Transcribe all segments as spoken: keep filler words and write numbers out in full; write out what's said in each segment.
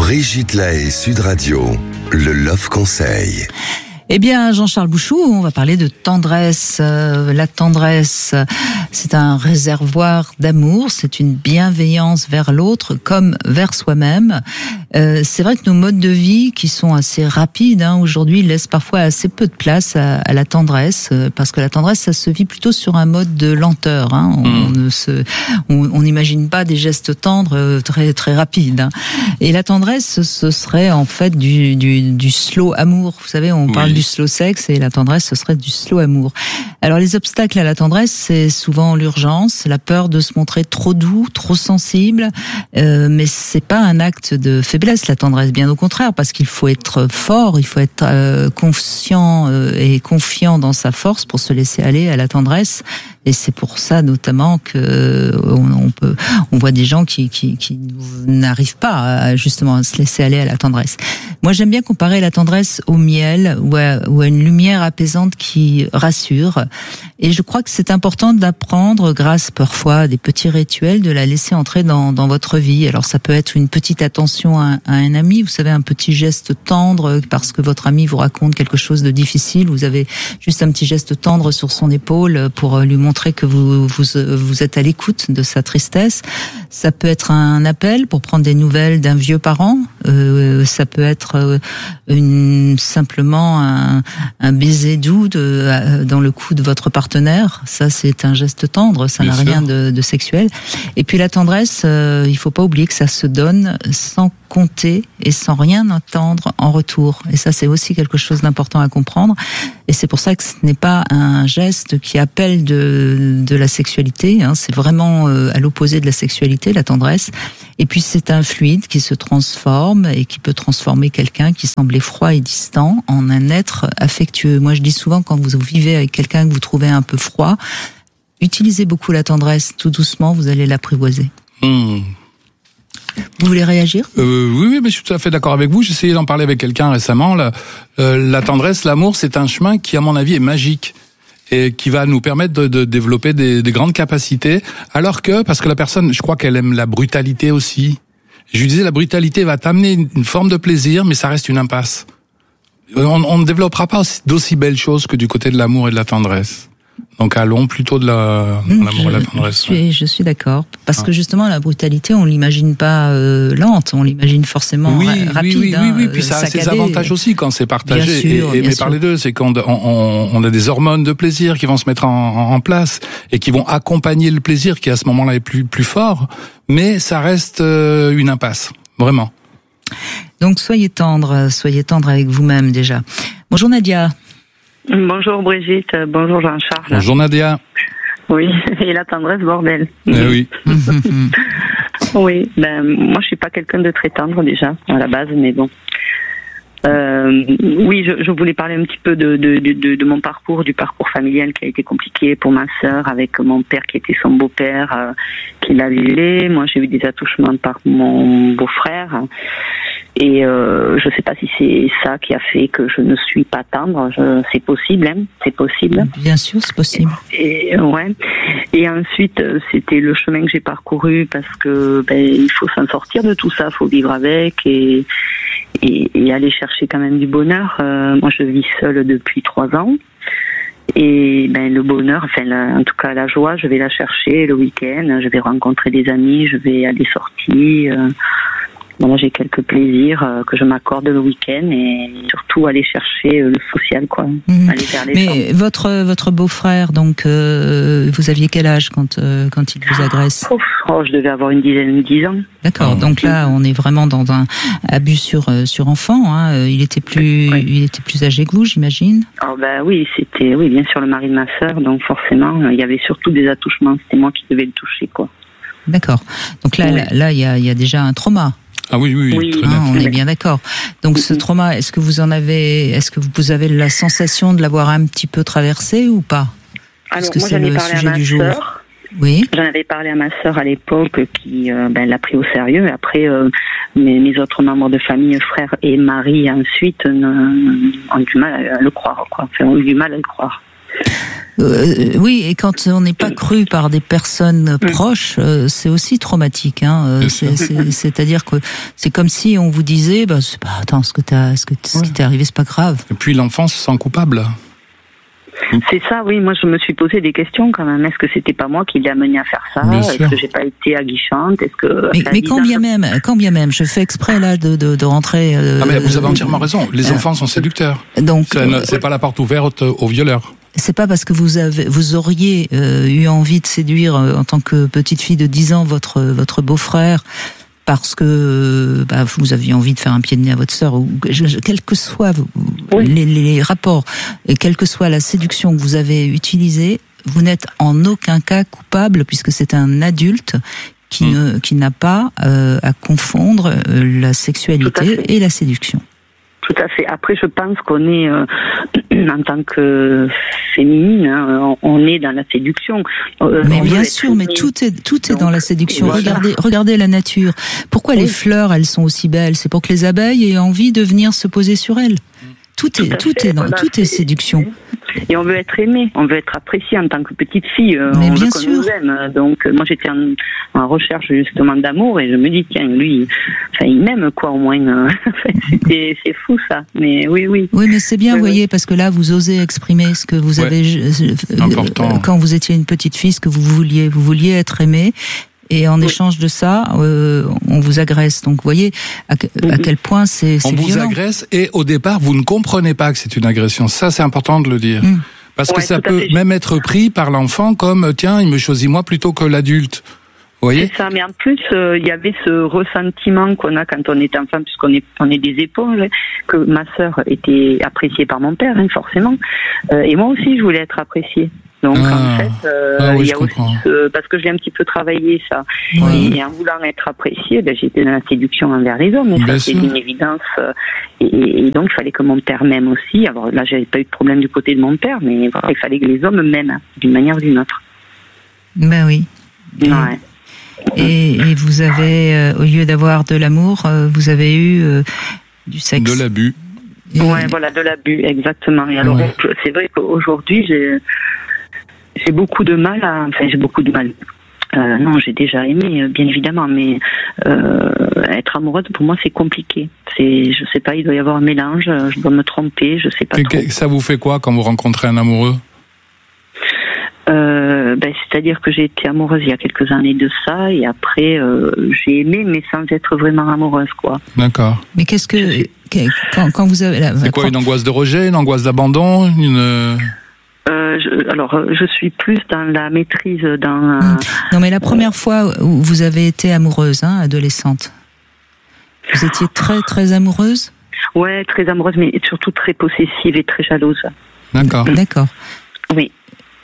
Brigitte Lahaie, Sud Radio, le Love Conseil. Eh bien, Jean-Charles Bouchou, on va parler de tendresse. Euh, la tendresse, c'est un réservoir d'amour, c'est une bienveillance vers l'autre comme vers soi-même. Euh, c'est vrai que nos modes de vie, qui sont assez rapides, hein, aujourd'hui, laissent parfois assez peu de place à, à la tendresse, euh, parce que la tendresse, ça se vit plutôt sur un mode de lenteur. Hein. On mmh. ne se, on n'imagine pas des gestes tendres euh, très très rapides. Hein. Et la tendresse, ce serait en fait du, du, du slow amour. Vous savez, on parle oui. du slow sexe, et la tendresse, ce serait du slow amour. Alors les obstacles à la tendresse, c'est souvent l'urgence, la peur de se montrer trop doux, trop sensible, euh, mais c'est pas un acte de faiblesse, la tendresse, bien au contraire, parce qu'il faut être fort, il faut être euh, conscient euh, et confiant dans sa force pour se laisser aller à la tendresse. Et c'est pour ça notamment que on, on peut, on voit des gens qui, qui, qui n'arrivent pas à, justement à se laisser aller à la tendresse. Moi, j'aime bien comparer la tendresse au miel ou à, ou à une lumière apaisante qui rassure. Et je crois que c'est important d'apprendre, grâce parfois à des petits rituels, de la laisser entrer dans, dans votre vie. Alors ça peut être une petite attention à, à un ami, vous savez, un petit geste tendre parce que votre ami vous raconte quelque chose de difficile. Vous avez juste un petit geste tendre sur son épaule pour lui montrer montrer que vous, vous, vous êtes à l'écoute de sa tristesse. Ça peut être un appel pour prendre des nouvelles d'un vieux parent. Euh, ça peut être une, simplement un, un baiser doux de, dans le cou de votre partenaire. Ça, c'est un geste tendre. Ça Bien n'a sûr. rien de, de sexuel. Et puis la tendresse, euh, il faut pas oublier que ça se donne sans compter et sans rien attendre en retour. Et ça, c'est aussi quelque chose d'important à comprendre. Et c'est pour ça que ce n'est pas un geste qui appelle de, de la sexualité. Hein. C'est vraiment euh, à l'opposé de la sexualité, la tendresse. Et puis c'est un fluide qui se transforme et qui peut transformer quelqu'un qui semblait froid et distant en un être affectueux. Moi, je dis souvent, quand vous vivez avec quelqu'un que vous trouvez un peu froid, utilisez beaucoup la tendresse. Tout doucement, vous allez l'apprivoiser. Mmh. Vous voulez réagir ? euh, Oui, oui, mais je suis tout à fait d'accord avec vous. J'ai essayé d'en parler avec quelqu'un récemment. La, euh, la tendresse, l'amour, c'est un chemin qui, à mon avis, est magique et qui va nous permettre de, de développer des, des grandes capacités. Alors que, parce que la personne, je crois qu'elle aime la brutalité aussi. Je lui disais, la brutalité va t'amener une, une forme de plaisir, mais ça reste une impasse. On, on ne développera pas aussi, d'aussi belles choses que du côté de l'amour et de la tendresse. Donc allons plutôt de la, de l'amour et de la tendresse. Je suis, je suis d'accord. Parce ah. que justement, la brutalité, on l'imagine pas euh, lente, on l'imagine forcément oui, ra- rapide. Oui, oui, hein, oui, oui. Puis ça a ses avantages aussi quand c'est partagé. Bien sûr, et, et, bien mais sûr. par les deux, c'est qu'on on, on a des hormones de plaisir qui vont se mettre en, en place et qui vont accompagner le plaisir qui à ce moment-là est plus, plus fort. Mais ça reste euh, une impasse, vraiment. Donc soyez tendre, soyez tendre avec vous-même déjà. Bonjour Nadia. Bonjour Brigitte, bonjour Jean-Charles. Bonjour Nadia. Oui, et la tendresse, bordel. Eh oui. Oui, ben moi je suis pas quelqu'un de très tendre déjà à la base, mais bon. Euh, oui, je, je voulais parler un petit peu de, de, de, de mon parcours, du parcours familial qui a été compliqué pour ma sœur, avec mon père qui était son beau-père, euh, qui l'a violée. Moi, j'ai eu des attouchements par mon beau-frère. Et euh, je sais pas si c'est ça qui a fait que je ne suis pas tendre. Je, c'est possible, hein, c'est possible. Bien sûr, c'est possible. Et, et ouais. Et ensuite, c'était le chemin que j'ai parcouru parce que ben il faut s'en sortir de tout ça, faut vivre avec et et, et aller chercher quand même du bonheur. Euh, moi, je vis seule depuis trois ans. Et ben le bonheur, enfin la, en tout cas la joie, je vais la chercher le week-end. Je vais rencontrer des amis, je vais à des sorties. Euh, Voilà, j'ai quelques plaisirs euh, que je m'accorde le week-end et surtout aller chercher euh, le social, quoi. Mmh. Aller vers les Mais gens. votre votre beau-frère, donc euh, vous aviez quel âge quand euh, quand il vous agresse ? Oh, oh, je devais avoir une dizaine, dix ans. D'accord. Donc là, on est vraiment dans un abus sur euh, sur enfant. Hein. Il était plus oui. il était plus âgé que vous, j'imagine. Oh ben oui, c'était oui bien sûr le mari de ma sœur, donc forcément il y avait surtout des attouchements. C'était moi qui devais le toucher, quoi. D'accord. Donc là, oui. là, là, il y a il y a déjà un trauma. Ah oui, oui, oui. très ah, net. on est bien d'accord. Donc ce trauma, est-ce que vous en avez, est-ce que vous avez la sensation de l'avoir un petit peu traversé ou pas ? Alors que moi c'est j'en ai le parlé à sujet ma du jour. sœur. Oui. J'en avais parlé à ma sœur à l'époque qui euh, ben, l'a pris au sérieux. Et après, euh, mes, mes autres membres de famille, frères et mari ensuite, euh, ont du mal à le croire, quoi. Enfin, ont eu du mal à le croire. Euh, oui, et quand on n'est pas cru par des personnes proches, euh, c'est aussi traumatique. Hein. Euh, c'est, c'est, c'est-à-dire que c'est comme si on vous disait, bah, c'est pas, attends, ce que t'as, ce que ce qui t'est arrivé, c'est pas grave. Et puis l'enfant se sent coupable. C'est ça, oui. Moi, je me suis posé des questions quand même. Est-ce que c'était pas moi qui l'ai amené à faire ça? Bien Est-ce sûr. que j'ai pas été aguichante? Est-ce que mais, mais quand bien même, quand bien même, je fais exprès là de de, de rentrer. Euh, ah mais vous avez entièrement raison. Les euh, enfants sont séducteurs. Donc c'est, euh, c'est pas la porte ouverte aux violeurs. C'est pas parce que vous avez, vous auriez euh, eu envie de séduire euh, en tant que petite fille de dix ans votre votre beau-frère parce que bah, vous aviez envie de faire un pied de nez à votre sœur ou quel que soit oui. les, les rapports et quelle que soit la séduction que vous avez utilisée, vous n'êtes en aucun cas coupable puisque c'est un adulte qui mmh. ne qui n'a pas euh, à confondre euh, la sexualité et la séduction. Tout à fait. Après, je pense qu'on est, euh, en tant que féminine, hein, on est dans la séduction. Euh, mais bien sûr, mais tout est tout est Donc, dans la séduction. Voilà. Regardez, regardez la nature. Pourquoi oui. les fleurs, elles sont aussi belles? C'est pour que les abeilles aient envie de venir se poser sur elles. Tout, tout est tout fait, est dans voilà, tout est séduction. Et on veut être aimé, on veut être apprécié en tant que petite fille. Mais on bien veut sûr. qu'on nous aime. Donc moi j'étais en, en recherche justement d'amour et je me dis tiens lui, enfin il m'aime quoi au moins. C'était c'est fou ça. Mais oui oui. Oui mais c'est bien, oui, vous voyez, oui. parce que là vous osez exprimer ce que vous ouais. avez euh, quand vous étiez une petite fille, ce que vous vouliez, vous vouliez être aimée. Et en oui. échange de ça, euh, on vous agresse. Donc, vous voyez à, à quel point c'est, c'est on violent. vous agresse et au départ, vous ne comprenez pas que c'est une agression. Ça, c'est important de le dire. Mmh. Parce ouais, que ça peut même être pris par l'enfant comme, tiens, il me choisit moi plutôt que l'adulte. Vous voyez ? C'est ça, mais en plus, il euh, y avait ce ressentiment qu'on a quand on est enfant, puisqu'on est, on est des éponges, que ma sœur était appréciée par mon père, hein, forcément. Euh, et moi aussi, je voulais être appréciée. Donc ah. en fait, euh, ah oui, il y a aussi ce, parce que je l'ai un petit peu travaillé ça, ouais. et en voulant être appréciée, ben, j'étais dans la séduction envers les hommes, et ça c'est une évidence. Et, et donc il fallait que mon père m'aime aussi. Alors là, j'avais pas eu de problème du côté de mon père, mais voilà, il fallait que les hommes m'aiment d'une manière ou d'une autre. Ben oui. Ouais. Et, et vous avez, euh, au lieu d'avoir de l'amour, euh, vous avez eu euh, du sexe. De l'abus. Et... Ouais, voilà, de l'abus, exactement. Et alors, ouais. c'est vrai qu'aujourd'hui, j'ai j'ai beaucoup de mal à, enfin j'ai beaucoup de mal. Euh, non, j'ai déjà aimé, bien évidemment, mais euh, être amoureuse pour moi c'est compliqué. C'est, je sais pas, il doit y avoir un mélange. Je dois me tromper, je sais pas. Et trop. Ça vous fait quoi quand vous rencontrez un amoureux? Euh, ben, c'est-à-dire que j'ai été amoureuse il y a quelques années de ça, et après euh, j'ai aimé, mais sans être vraiment amoureuse, quoi. D'accord. Mais qu'est-ce que quand, quand vous avez la, c'est quoi, une angoisse de rejet, une angoisse d'abandon, une Euh, je, alors, je suis plus dans la maîtrise, dans... Euh, non, mais la première fois où vous avez été amoureuse, hein, adolescente, vous étiez très, très amoureuse? Ouais, très amoureuse, mais surtout très possessive et très jalouse. D'accord. D'accord. Oui.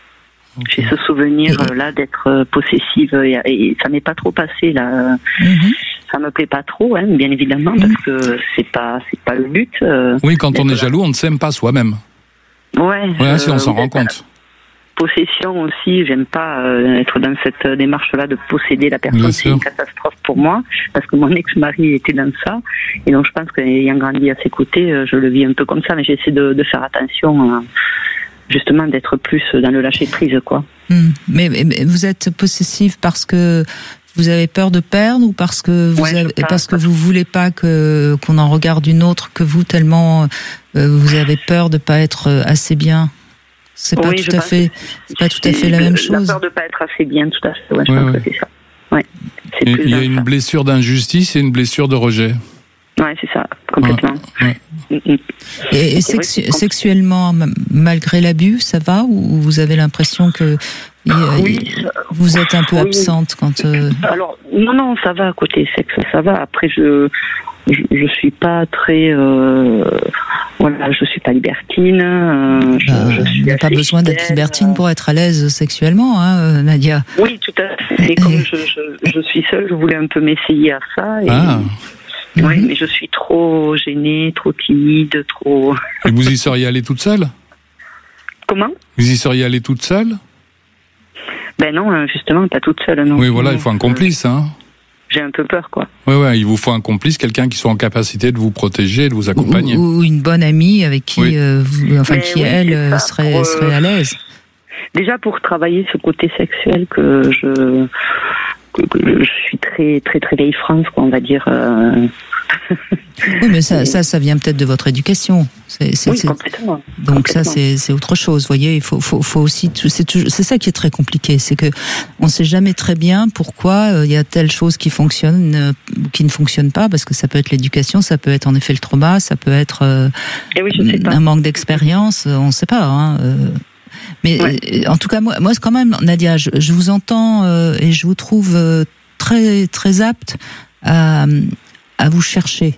Okay. J'ai ce souvenir-là d'être possessive, et, et ça m'est pas trop passé, là. Mm-hmm. Ça me plaît pas trop, hein, bien évidemment, mm-hmm. parce que c'est pas, c'est pas le but. Euh, oui, quand on est jaloux, on ne s'aime pas soi-même. Ouais, ouais euh, si on s'en rend compte. Possession aussi, j'aime pas euh, être dans cette démarche-là de posséder la personne. C'est une catastrophe pour moi, parce que mon ex-mari était dans ça, et donc je pense qu'ayant grandi à ses côtés, je le vis un peu comme ça, mais j'essaie de, de faire attention, euh, justement d'être plus dans le lâcher-prise, quoi. Mmh. Mais, mais vous êtes possessive parce que vous avez peur de perdre, ou parce que vous ouais, avez, parce que vous voulez pas que qu'on en regarde une autre que vous, tellement euh, vous avez peur de pas être assez bien? C'est pas oui, tout à fait, c'est pas tout à fait la même chose. La peur de pas être assez bien, tout à fait. Ouais, je ouais, pense ouais. que c'est ça. Ouais. C'est il y a une ça. blessure d'injustice et une blessure de rejet. Ouais, c'est ça, complètement. Ouais, ouais. Et, et sexu- sexuellement, malgré l'abus, ça va, ou vous avez l'impression que il, oui, il, vous êtes un peu oui. absente quand euh... Alors non, non, ça va côté sexe, ça va. Après, je je, je suis pas très euh, voilà, je suis pas libertine. Euh, je, bah, je suis il n'y a pas besoin fidèle. d'être libertine pour être à l'aise sexuellement, hein, Nadia. Oui, tout à fait. Et comme je, je, je suis seule, je voulais un peu m'essayer à ça. Et... Ah. Oui, mais je suis trop gênée, trop timide, trop... Et vous y seriez allée toute seule? Comment? Vous y seriez allée toute seule? Ben non, justement, pas toute seule, non. Oui, voilà, il faut un complice, hein. j'ai un peu peur, quoi. Ouais, ouais, il vous faut un complice, quelqu'un qui soit en capacité de vous protéger, de vous accompagner. Ou, ou une bonne amie avec qui, oui. euh, vous, enfin, Mais qui oui, elle ça, serait, pour, euh, serait à l'aise. Déjà pour travailler ce côté sexuel que je, que, que je suis très, très, très vieille France, quoi, on va dire. Euh... Oui, mais ça, ça, ça vient peut-être de votre éducation. C'est, c'est, oui, c'est... complètement. Donc complètement. ça, c'est, c'est autre chose. Vous voyez, il faut, faut, faut aussi. C'est, toujours, c'est ça qui est très compliqué, c'est que on ne sait jamais très bien pourquoi il euh, y a telle chose qui fonctionne euh, ou qui ne fonctionne pas, parce que ça peut être l'éducation, ça peut être en effet le trauma, ça peut être euh, oui, je sais pas. un manque d'expérience. On ne sait pas. Hein, euh... Mais ouais. euh, en tout cas, moi, moi, quand même, Nadia, je, je vous entends euh, et je vous trouve euh, très, très apte à, à vous chercher.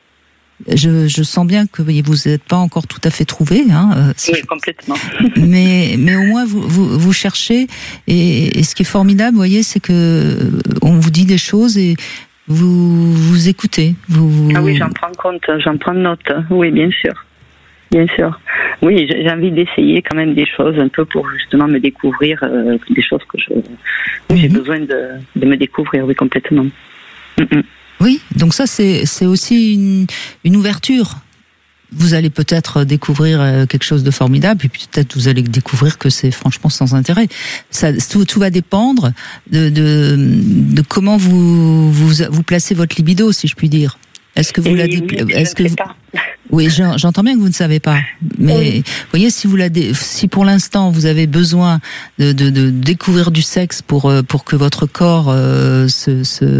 Je, je sens bien que vous n'êtes pas encore tout à fait trouvé, hein. Si oui, je... complètement. Mais, mais au moins vous, vous, vous cherchez. Et, et ce qui est formidable, vous voyez, c'est que on vous dit des choses et vous vous écoutez. Vous... Ah oui, j'en prends compte, j'en prends note. Oui, bien sûr, bien sûr. Oui, j'ai envie d'essayer quand même des choses un peu pour justement me découvrir, euh, des choses que je, mm-hmm. j'ai besoin de, de me découvrir, oui, complètement. Mm-mm. Oui, donc ça c'est c'est aussi une une ouverture. Vous allez peut-être découvrir quelque chose de formidable, et puis peut-être vous allez découvrir que c'est franchement sans intérêt. Ça, tout, tout va dépendre de, de de comment vous vous vous placez votre libido, si je puis dire. Est-ce que vous et la oui, dé... oui, est-ce que vous... pas. Oui, j'entends bien que vous ne savez pas, mais oui. Vous voyez, si vous la dé... si pour l'instant vous avez besoin de, de, de découvrir du sexe pour pour que votre corps euh, se,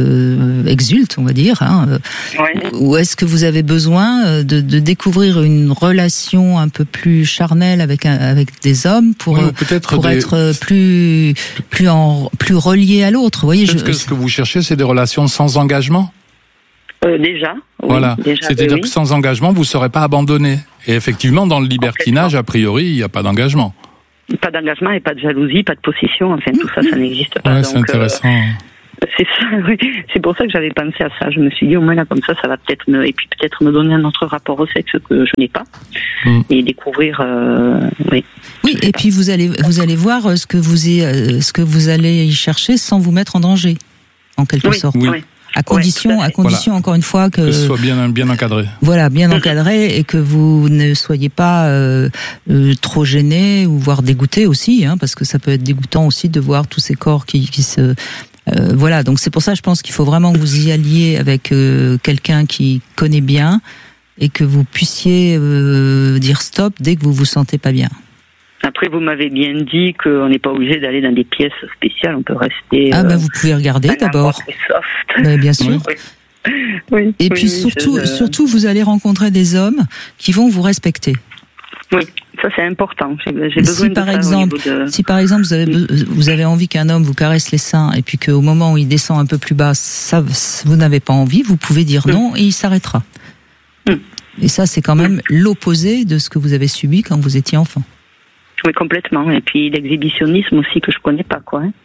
se exulte, on va dire, hein, oui. Ou est-ce que vous avez besoin de, de découvrir une relation un peu plus charnelle avec un, avec des hommes pour oui, peut-être pour des... être plus plus en plus relié à l'autre, vous voyez. Peut-être je... que ce que vous cherchez, c'est des relations sans engagement. Euh, déjà. Oui, voilà. Déjà, C'est-à-dire oui. que sans engagement, vous ne serez pas abandonné. Et effectivement, dans le libertinage, a priori, il n'y a pas d'engagement. Pas d'engagement et pas de jalousie, pas de possession. Enfin, tout ça, ça n'existe pas. Ouais, donc, c'est intéressant. Euh, c'est ça. Oui. C'est pour ça que j'avais pensé à ça. Je me suis dit au moins là, comme ça, ça va peut-être me et puis peut-être me donner un autre rapport au sexe que je n'ai pas mm. et découvrir. Euh, oui. Oui. Et puis vous allez vous allez voir ce que vous y, ce que vous allez y chercher sans vous mettre en danger, en quelque oui, sorte. Oui. Oui. À condition, ouais, à condition voilà. encore une fois que, que ce soit bien bien encadré. Voilà, bien encadré et que vous ne soyez pas euh, euh, trop gêné ou voire dégoûté aussi, hein, parce que ça peut être dégoûtant aussi de voir tous ces corps qui, qui se euh, voilà. Donc c'est pour ça, je pense qu'il faut vraiment que vous y alliez avec euh, quelqu'un qui connaît bien et que vous puissiez euh, dire stop dès que vous vous sentez pas bien. Après, vous m'avez bien dit qu'on n'est pas obligé d'aller dans des pièces spéciales, on peut rester... Ah, euh, ben vous pouvez regarder d'abord. Soft. Ben, bien sûr. Oui. Oui, et oui, puis oui, surtout, je... surtout, vous allez rencontrer des hommes qui vont vous respecter. Oui, ça c'est important. J'ai, j'ai besoin si par de ça exemple, au niveau de... si par exemple vous avez vous avez envie qu'un homme vous caresse les seins et puis qu'au moment où il descend un peu plus bas, ça vous n'avez pas envie, vous pouvez dire non mm. et il s'arrêtera. Mm. Et ça c'est quand même mm. l'opposé de ce que vous avez subi quand vous étiez enfant. Oui, complètement. Et puis l'exhibitionnisme aussi que je connais pas, quoi. Hein.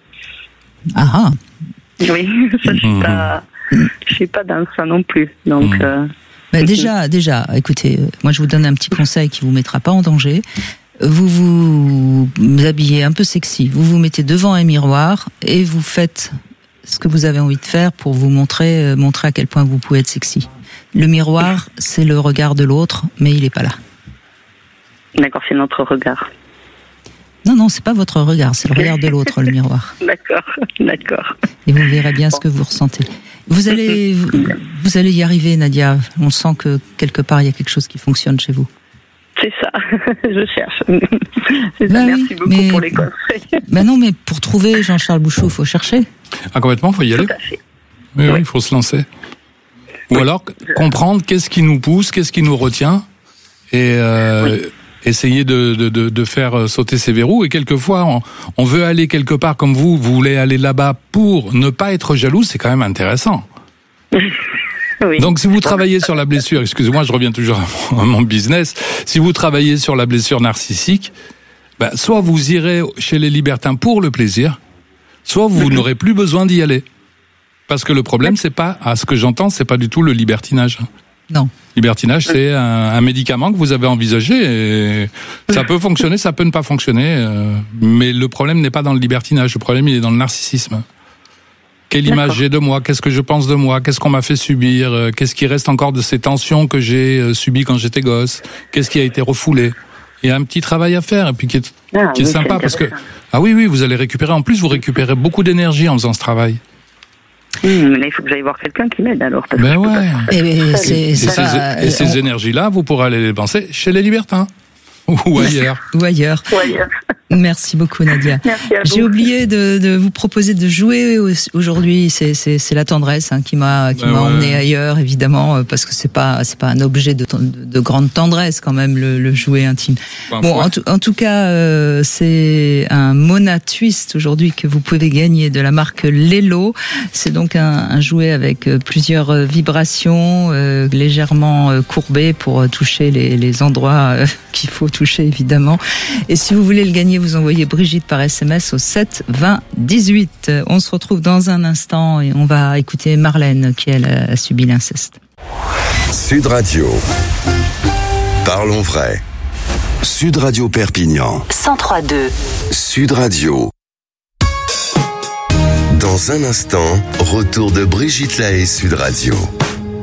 Ah ah. Oui, ça je suis mmh. pas, je suis pas dans ça non plus. Donc. Mmh. Euh... Ben déjà, déjà, écoutez, moi je vous donne un petit conseil qui vous mettra pas en danger. Vous vous, vous habillez un peu sexy, vous vous mettez devant un miroir et vous faites ce que vous avez envie de faire pour vous montrer, montrer à quel point vous pouvez être sexy. Le miroir, c'est le regard de l'autre, mais il est pas là. D'accord, c'est notre regard. Non, non, c'est pas votre regard, c'est le regard de l'autre, le miroir. D'accord, d'accord. Et vous verrez bien bon. ce que vous ressentez. Vous allez, vous, vous allez y arriver, Nadia. On sent que quelque part il y a quelque chose qui fonctionne chez vous. C'est ça, je cherche. C'est bah ça. Oui, merci beaucoup mais, pour les conseils. Ben non, mais pour trouver Jean-Charles Bouchot, il faut chercher. Ah, complètement, il faut y aller. Tout à fait. Oui, oui, il faut se lancer. Ou oui. alors comprendre qu'est-ce qui nous pousse, qu'est-ce qui nous retient, et euh, oui. essayer de, de, de, de faire sauter ces verrous. Et quelquefois, on, on veut aller quelque part comme vous, vous voulez aller là-bas pour ne pas être jaloux, c'est quand même intéressant. Oui. Donc si vous travaillez sur la blessure, excusez-moi, je reviens toujours à mon, à mon business, si vous travaillez sur la blessure narcissique, ben, soit vous irez chez les libertins pour le plaisir, soit vous n'aurez plus besoin d'y aller. Parce que le problème, c'est pas, à ce que j'entends, c'est pas du tout le libertinage. Non. Libertinage, c'est un, un médicament que vous avez envisagé et ça peut fonctionner, ça peut ne pas fonctionner, euh, mais le problème n'est pas dans le libertinage, le problème il est dans le narcissisme. Quelle D'accord. image j'ai de moi? Qu'est-ce que je pense de moi? Qu'est-ce qu'on m'a fait subir? euh, Qu'est-ce qui reste encore de ces tensions que j'ai euh, subies quand j'étais gosse? Qu'est-ce qui a été refoulé? Il y a un petit travail à faire, et puis qui est, Ah, qui est oui, sympa c'est parce que intéressant. ah oui oui, vous allez récupérer. En plus, vous récupérez beaucoup d'énergie en faisant ce travail. Hum, mais il faut que j'aille voir quelqu'un qui m'aide alors. Parce Ben que je peux ouais. pas faire Et, et ça c'est, seule. Et c'est ces, pas- et ces on- énergies-là, vous pourrez aller les dépenser chez les libertins ou ailleurs. ou ailleurs. Ouais. Merci beaucoup, Nadia. Merci à vous. J'ai oublié de, de vous proposer de jouer aujourd'hui. C'est, c'est, c'est la tendresse hein, qui m'a, qui Ben m'a ouais. emmené ailleurs, évidemment, euh, parce que c'est pas, c'est pas un objet de, de, de grande tendresse quand même le, le jouet intime. Enfin, Bon, ouais. en tout, en tout cas, euh, c'est un Mona Twist aujourd'hui que vous pouvez gagner de la marque Lelo. C'est donc un, un jouet avec euh, plusieurs euh, vibrations euh, légèrement euh, courbées pour euh, toucher les, les endroits euh, qu'il faut toucher évidemment. Et si vous voulez le gagner, vous envoyez Brigitte par S M S au sept vingt dix-huit. On se retrouve dans un instant et on va écouter Marlène qui elle a subi l'inceste. Sud Radio. Parlons vrai. Sud Radio Perpignan. cent trois deux. Sud Radio. Dans un instant, retour de Brigitte Lahaie, Sud Radio.